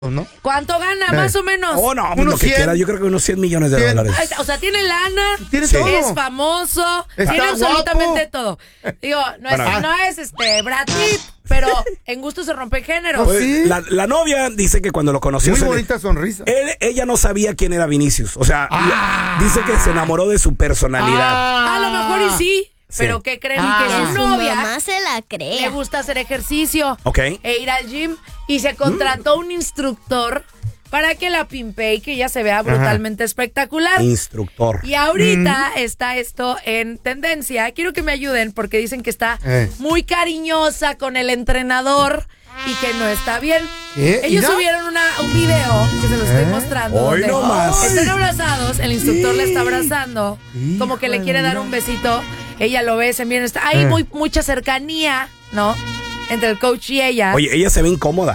¿no? ¿Cuánto gana, más o menos? Oh, no, unos lo que 100. quiera. Yo creo que unos $100 millones de dólares. O sea, tiene lana, Tiene todo. es famoso, Está tiene absolutamente guapo. todo. Digo, no es Brad Pitt, pero en gusto se rompe género. Pues sí. La novia dice que cuando lo conoció... Muy bonita sonrisa. Ella no sabía quién era Vinicius. O sea, dice que se enamoró de su personalidad. A lo mejor y sí. Pero ¿qué creen? Que su novia mamá se la cree. le gusta hacer ejercicio E ir al gym y se contrató un instructor para que la pimpee y que ella se vea brutalmente espectacular. Instructor. Y ahorita está esto en tendencia. Quiero que me ayuden porque dicen que está muy cariñosa con el entrenador y que no está bien. Ellos subieron un video que se los estoy mostrando. Hoy donde no más. están abrazados, el instructor la está abrazando, como que le quiere dar un besito. Ella lo ve, se miran, hay mucha cercanía, ¿no? Entre el coach y ella. Oye, ella se ve incómoda.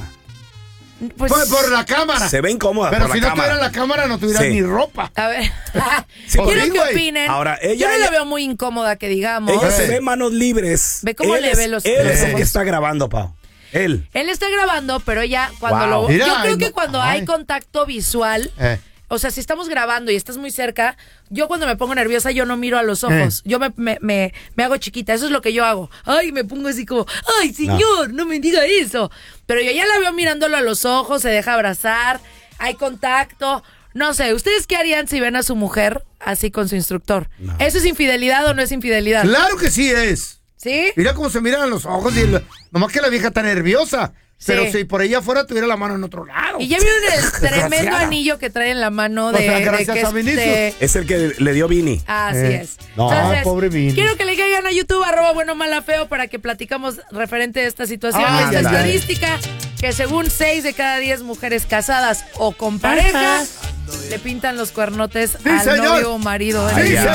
Pues, por la cámara. Se ve incómoda Pero por si la no cámara. tuviera la cámara, no tuviera ni ropa. a ver, Sí, quiero sí, que güey. opinen. Ahora, Yo ella- no la veo muy incómoda, que digamos. Ella se ve manos libres. Ve cómo le ve los Él es el ojos. que está grabando, Pau. Él. Él está grabando, pero ella cuando Wow. Mira, yo creo que no, cuando ay. hay contacto visual, o sea, si estamos grabando y estás muy cerca, yo cuando me pongo nerviosa yo no miro a los ojos. Yo me hago chiquita, eso es lo que yo hago. Ay, me pongo así como, ay, señor, no me diga eso. Pero yo ya la veo mirándolo a los ojos, se deja abrazar, hay contacto. No sé, ¿ustedes qué harían si ven a su mujer así con su instructor? No. ¿Eso es infidelidad o no es infidelidad? Claro que sí es. ¿Sí? Mira cómo se miran los ojos. Nomás que la vieja está nerviosa. Sí. Pero si por ella afuera tuviera la mano en otro lado. Y ya vieron el tremendo Desgraciada. anillo que trae en la mano O de, sea, de gracias que a Vinicius. Es el que le dio Vini. Así es. No, Entonces, pobre Vini. quiero que le caigan a YouTube, @bueno, mala, feo, para que platicamos referente a esta situación. Esta ándale. estadística que según 6 de cada 10 mujeres casadas o con pareja le pintan los cuernotes al señor. novio o marido. Sí, señor.